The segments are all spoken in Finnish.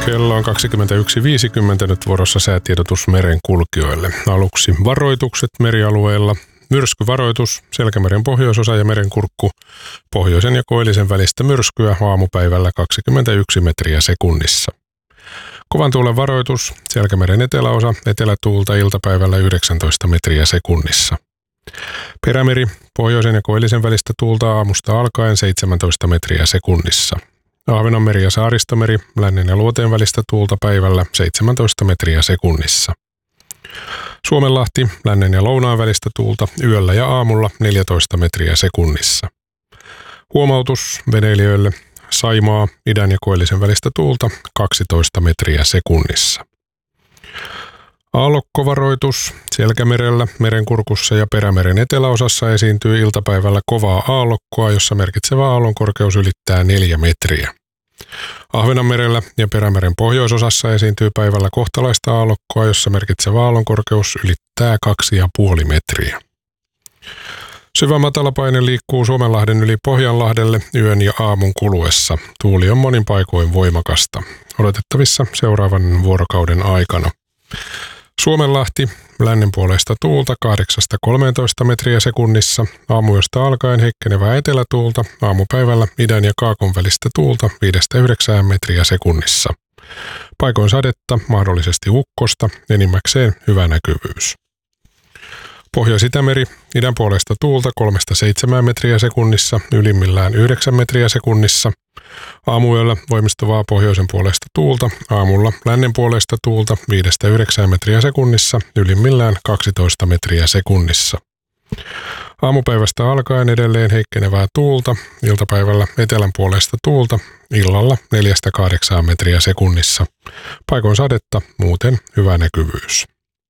Kello on 21.50 nyt vuorossa säätiedotus merenkulkijoille. Aluksi varoitukset merialueilla. Myrskyvaroitus, Selkämeren pohjoisosa ja Merenkurkku. Pohjoisen ja Koillisen välistä myrskyä aamupäivällä 21 metriä sekunnissa. Kovan tuulen varoitus, Selkämeren eteläosa, etelätuulta iltapäivällä 19 metriä sekunnissa. Perämeri, pohjoisen ja Koillisen välistä tuulta aamusta alkaen 17 metriä sekunnissa. Ahvenanmeri ja Saaristomeri, lännen ja luoteen välistä tuulta päivällä 17 metriä sekunnissa. Suomenlahti, lännen ja lounaan välistä tuulta yöllä ja aamulla 14 metriä sekunnissa. Huomautus veneilijöille, Saimaa, idän ja Koillisen välistä tuulta 12 metriä sekunnissa. Aallokkovaroitus, Selkämerellä, Merenkurkussa ja Perämeren eteläosassa esiintyy iltapäivällä kovaa aallokkoa, jossa merkitsevä aallonkorkeus ylittää 4 metriä. Ahvenanmerellä ja Perämeren pohjoisosassa esiintyy päivällä kohtalaista aallokkoa, jossa merkitsevä aallonkorkeus ylittää 2,5 metriä. Syvä matalapaine liikkuu Suomenlahden yli Pohjanlahdelle yön ja aamun kuluessa. Tuuli on monin paikoin voimakasta. Odotettavissa seuraavan vuorokauden aikana. Suomenlahti, lännen puolesta tuulta 8-13 metriä sekunnissa, aamuyöstä alkaen heikkenevää etelätuulta, aamupäivällä idän ja kaakon välistä tuulta 5-9 metriä sekunnissa. Paikoin sadetta, mahdollisesti ukkosta, enimmäkseen hyvä näkyvyys. Pohjois-Itämeri, idän puolesta tuulta 3-7 metriä sekunnissa, ylimmillään 9 metriä sekunnissa. Aamuyöllä voimistuvaa pohjoisen puolesta tuulta, aamulla lännen puolesta tuulta 5-9 metriä sekunnissa, ylimmillään 12 metriä sekunnissa. Aamupäivästä alkaen edelleen heikkenevää tuulta, iltapäivällä etelän puolesta tuulta, illalla 4-8 metriä sekunnissa. Paikoin sadetta, muuten hyvä näkyvyys.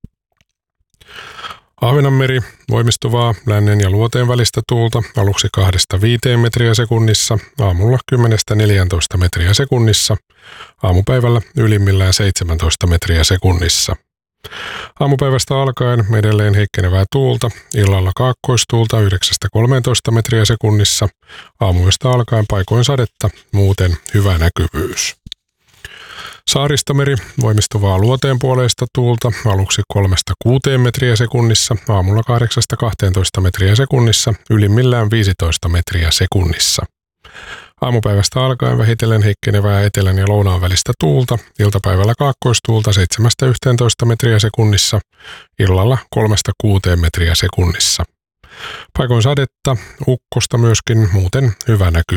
Ahvenanmeri, voimistuvaa lännen ja luoteen välistä tuulta, aluksi 2-5 metriä sekunnissa, aamulla 10-14 metriä sekunnissa, aamupäivällä ylimmillään 17 metriä sekunnissa. Aamupäivästä alkaen edelleen heikkenevää tuulta, illalla kaakkoistuulta 9-13 metriä sekunnissa, aamuyöstä alkaen paikoin sadetta, muuten hyvä näkyvyys. Saaristomeri, voimistuvaa luoteen puoleista tuulta, aluksi 3-6 metriä sekunnissa, aamulla 8-12 metriä sekunnissa, ylimmillään 15 metriä sekunnissa. Aamupäivästä alkaen vähitellen heikkenevää etelän ja lounaan välistä tuulta, iltapäivällä kaakkoistuulta 7-11 metriä sekunnissa, illalla 3-6 metriä sekunnissa. Paikoin sadetta, ukkosta myöskin, muuten hyvä näkyvyys.